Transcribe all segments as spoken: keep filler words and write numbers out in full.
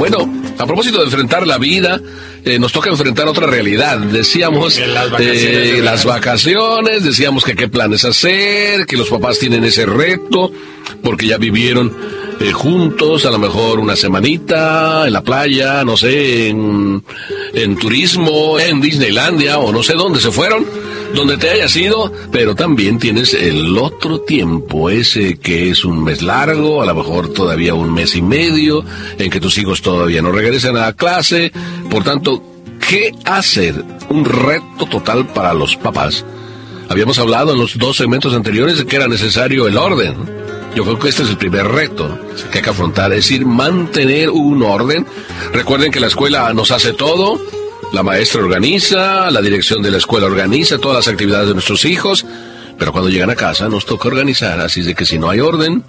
Bueno, a propósito de enfrentar la vida, eh, nos toca enfrentar otra realidad. Decíamos las vacaciones, eh, las vacaciones, decíamos que qué planes hacer, que los papás tienen ese reto, porque ya vivieron eh, juntos, a lo mejor una semanita en la playa, no sé, en, en turismo, en Disneylandia o no sé dónde se fueron, donde te hayas ido, pero también tienes el otro tiempo, ese que es un mes largo, a lo mejor todavía un mes y medio, en que tus hijos todavía no regresan a la clase. Por tanto, ¿qué hacer? Un reto total para los papás. Habíamos hablado en los dos segmentos anteriores de que era necesario el orden. Yo creo que este es el primer reto que hay que afrontar, es decir, mantener un orden. Recuerden que la escuela nos hace todo. La maestra organiza, la dirección de la escuela organiza todas las actividades de nuestros hijos, pero cuando llegan a casa nos toca organizar, así de que si no hay orden,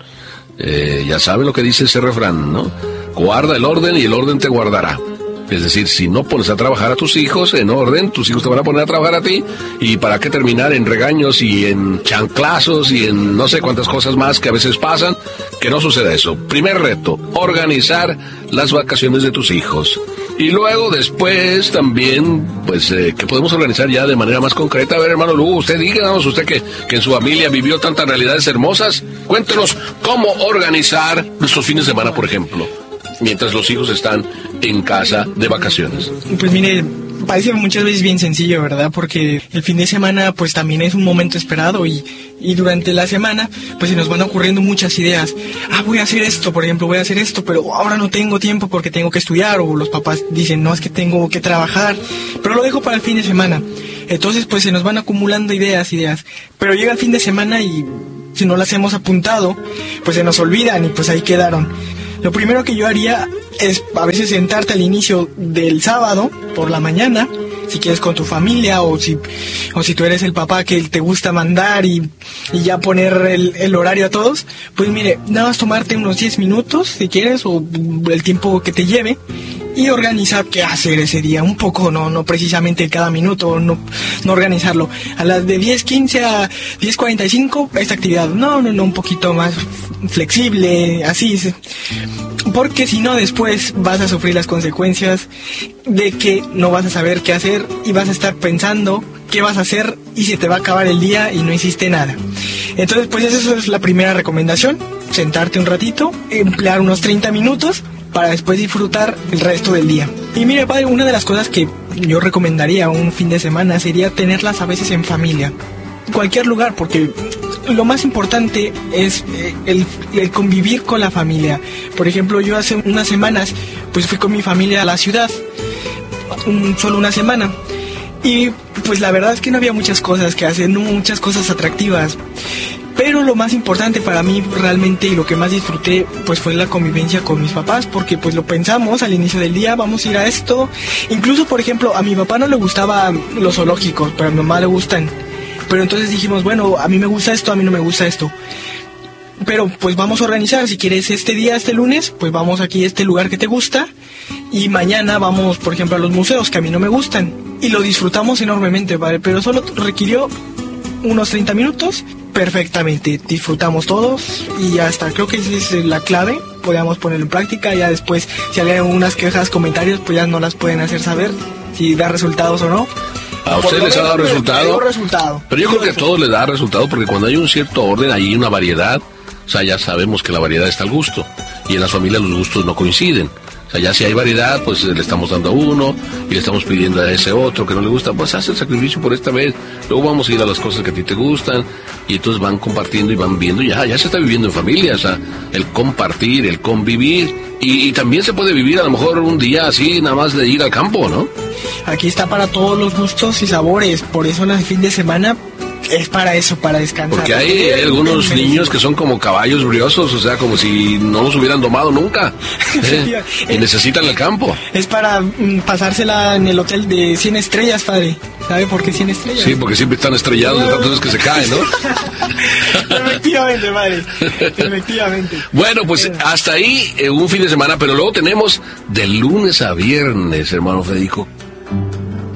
eh, ya saben lo que dice ese refrán, ¿no? Guarda el orden y el orden te guardará. Es decir, si no pones a trabajar a tus hijos en orden, tus hijos te van a poner a trabajar a ti, y para qué terminar en regaños y en chanclazos y en no sé cuántas cosas más que a veces pasan. Que no suceda eso. Primer reto, organizar las vacaciones de tus hijos. Y luego después también, pues, eh, que podemos organizar ya de manera más concreta. A ver, hermano Lugo, usted díganos, usted que, que en su familia vivió tantas realidades hermosas, cuéntenos cómo organizar nuestros fines de semana, por ejemplo, mientras los hijos están en casa de vacaciones. Pues mire, parece muchas veces bien sencillo, ¿verdad? Porque el fin de semana pues también es un momento esperado y, y durante la semana pues se nos van ocurriendo muchas ideas. Ah, voy a hacer esto, por ejemplo, voy a hacer esto, pero ahora no tengo tiempo porque tengo que estudiar, o los papás dicen, no, es que tengo que trabajar, pero lo dejo para el fin de semana. Entonces pues se nos van acumulando ideas, ideas, pero llega el fin de semana y si no las hemos apuntado, pues se nos olvidan y pues ahí quedaron. Lo primero que yo haría es a veces sentarte al inicio del sábado por la mañana, si quieres con tu familia, o si o si tú eres el papá que te gusta mandar y, y ya poner el, el horario a todos, pues mire, nada más tomarte unos diez minutos si quieres, o el tiempo que te lleve, y organizar qué hacer ese día, un poco, no no precisamente cada minuto, no no organizarlo a las de diez quince a diez cuarenta y cinco esta actividad, no, no, no, un poquito más flexible, así, porque si no después vas a sufrir las consecuencias de que no vas a saber qué hacer y vas a estar pensando qué vas a hacer y se te va a acabar el día y no hiciste nada. Entonces pues esa es la primera recomendación, sentarte un ratito, emplear unos treinta minutos para después disfrutar el resto del día. Y mire, padre, una de las cosas que yo recomendaría un fin de semana sería tenerlas a veces en familia, en cualquier lugar, porque lo más importante es el, el convivir con la familia. Por ejemplo, yo hace unas semanas pues fui con mi familia a la ciudad, un, solo una semana, y pues la verdad es que no había muchas cosas que hacer, no muchas cosas atractivas. Pero lo más importante para mí realmente, y lo que más disfruté, pues fue la convivencia con mis papás, porque pues lo pensamos al inicio del día, vamos a ir a esto. Incluso, por ejemplo, a mi papá no le gustaban los zoológicos, pero a mi mamá le gustan. Pero entonces dijimos, bueno, a mí me gusta esto, a mí no me gusta esto. Pero pues vamos a organizar, si quieres este día, este lunes, pues vamos aquí a este lugar que te gusta, y mañana vamos, por ejemplo, a los museos que a mí no me gustan. Y lo disfrutamos enormemente, ¿vale? Pero solo requirió unos treinta minutos, perfectamente, disfrutamos todos y ya está. Creo que esa es la clave, podríamos ponerlo en práctica. Ya después, si hay algunas quejas, comentarios, pues ya no las pueden hacer saber si da resultados o no. ¿A usted les ha dado resultado? resultado? Pero yo creo que a todos les da resultado, porque cuando hay un cierto orden, hay una variedad. O sea, ya sabemos que la variedad está al gusto, y en las familias los gustos no coinciden. O sea, ya si hay variedad, pues le estamos dando a uno y le estamos pidiendo a ese otro que no le gusta, pues haz el sacrificio por esta vez, luego vamos a ir a las cosas que a ti te gustan, y entonces van compartiendo y van viendo, ya, ya se está viviendo en familia, o sea, el compartir, el convivir, y, y también se puede vivir a lo mejor un día así, nada más de ir al campo, ¿no? Aquí está para todos los gustos y sabores, por eso el fin de semana es para eso, para descansar. Porque hay, hay algunos niños que son como caballos briosos, o sea, como si no los hubieran domado nunca, ¿eh? Y necesitan el campo. Es para mm, pasársela en el hotel de cien estrellas, padre. ¿Sabe por qué cien estrellas? Sí, porque siempre están estrellados de tantas veces que se caen, ¿no? Efectivamente, padre. Efectivamente. Bueno, pues hasta ahí eh, un fin de semana, pero luego tenemos de lunes a viernes, hermano Federico.